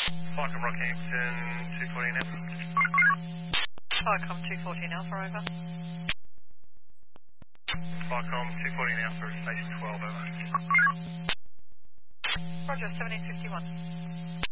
Falcon Rockhampton 214 Alpha. Falcom 214 Alpha, over. Falcon 214 Alpha, Station 12, over. Roger, 1751.